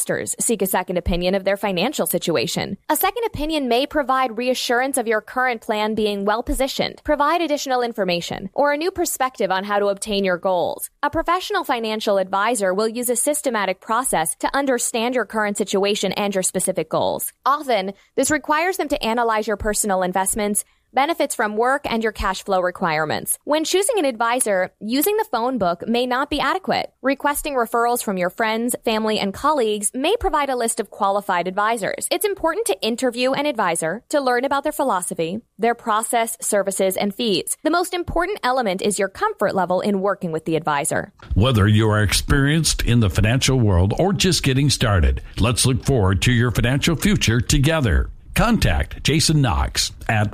investors seek a second opinion of their financial situation. A second opinion may provide reassurance of your current plan being well-positioned, provide additional information, or a new perspective on how to obtain your goals. A professional financial advisor will use a systematic process to understand your current situation and your specific goals. Often, this requires them to analyze your personal investments, benefits from work, and your cash flow requirements. When choosing an advisor, using the phone book may not be adequate. Requesting referrals from your friends, family, and colleagues may provide a list of qualified advisors. It's important to interview an advisor to learn about their philosophy, their process, services, and fees. The most important element is your comfort level in working with the advisor. Whether you are experienced in the financial world or just getting started, let's look forward to your financial future together. Contact Jason Knox at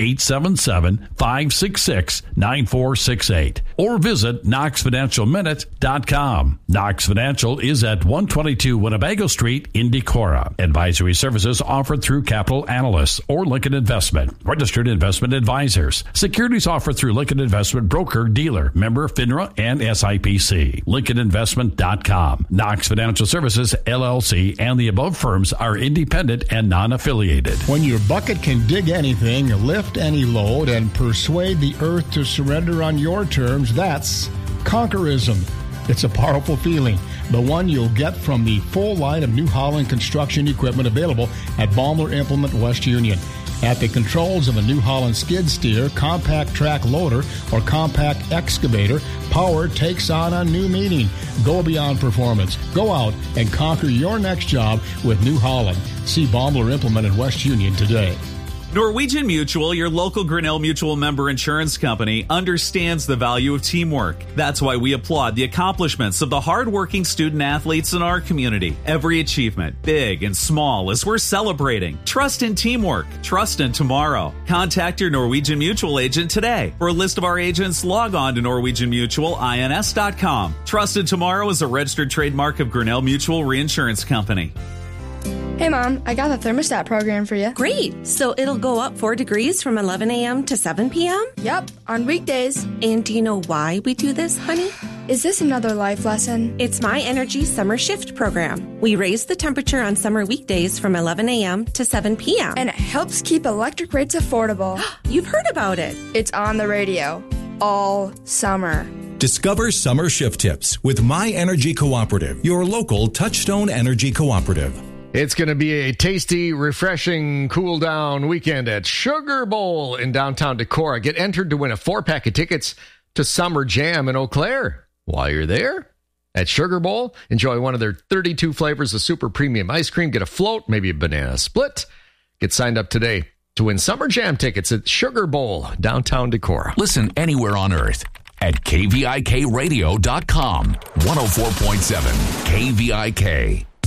1-877-566-9468 or visit KnoxFinancialMinute.com. Knox Financial is at 122 Winnebago Street in Decorah. Advisory services offered through Capital Analysts or Lincoln Investment, registered investment advisors. Securities offered through Lincoln Investment Broker Dealer, member FINRA and SIPC. LincolnInvestment.com. Knox Financial Services, LLC, and the above firms are independent and non-affiliated. When your bucket can dig anything, lift any load, and persuade the earth to surrender on your terms, that's conquerism. It's a powerful feeling, the one you'll get from the full line of New Holland construction equipment available at Baumler Implement West Union. At the controls of a New Holland skid steer, compact track loader, or compact excavator, power takes on a new meaning. Go beyond performance. Go out and conquer your next job with New Holland. See Baumler Implement in West Union today. Norwegian Mutual, your local Grinnell Mutual member insurance company, understands the value of teamwork. That's why we applaud the accomplishments of the hardworking student athletes in our community. Every achievement, big and small, is worth celebrating. Trust in teamwork. Trust in tomorrow. Contact your Norwegian Mutual agent today. For a list of our agents, log on to NorwegianMutualINS.com. Trust in tomorrow is a registered trademark of Grinnell Mutual Reinsurance Company. Hey, Mom, I got the thermostat program for you. Great. So it'll go up 4 degrees from 11 a.m. to 7 p.m.? Yep, on weekdays. And do you know why we do this, honey? Is this another life lesson? It's My Energy Summer Shift program. We raise the temperature on summer weekdays from 11 a.m. to 7 p.m. And it helps keep electric rates affordable. You've heard about it. It's on the radio all summer. Discover summer shift tips with My Energy Cooperative, your local Touchstone Energy Cooperative. It's going to be a tasty, refreshing, cool-down weekend at Sugar Bowl in downtown Decorah. Get entered to win a 4-pack of tickets to Summer Jam in Eau Claire. While you're there at Sugar Bowl, enjoy one of their 32 flavors of super premium ice cream. Get a float, maybe a banana split. Get signed up today to win Summer Jam tickets at Sugar Bowl, downtown Decorah. Listen anywhere on earth at KVIKradio.com. 104.7 KVIK.